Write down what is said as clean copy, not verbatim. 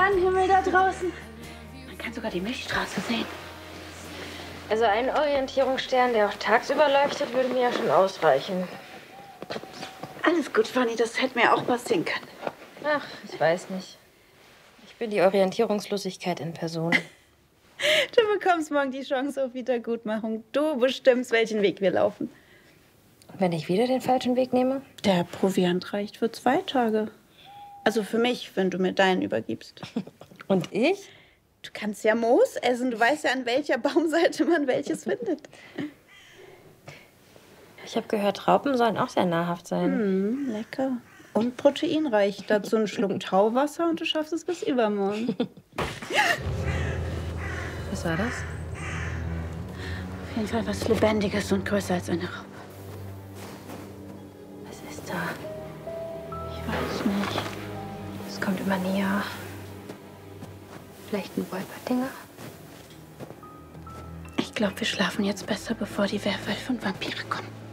Sternenhimmel da draußen. Man kann sogar die Milchstraße sehen. Also ein Orientierungsstern, der auch tagsüber leuchtet, würde mir ja schon ausreichen. Alles gut, Fanny, das hätte mir auch passieren können. Ach, ich weiß nicht. Ich bin die Orientierungslosigkeit in Person. Du bekommst morgen die Chance auf Wiedergutmachung. Du bestimmst, welchen Weg wir laufen. Und wenn ich wieder den falschen Weg nehme? Der Proviant reicht für 2 Tage. Also für mich, wenn du mir deinen übergibst. Und ich? Du kannst ja Moos essen. Du weißt ja, an welcher Baumseite man welches findet. Ich habe gehört, Raupen sollen auch sehr nahrhaft sein. Lecker. Und proteinreich. Dazu einen Schluck Tauwasser und du schaffst es bis übermorgen. Was war das? Auf jeden Fall was Lebendiges und größer als eine Raupe. Was ist da? Ich weiß nicht. Es kommt immer näher. Vielleicht ein Wolperdinger? Ich glaube, wir schlafen jetzt besser, bevor die Werwölfe und Vampire kommen.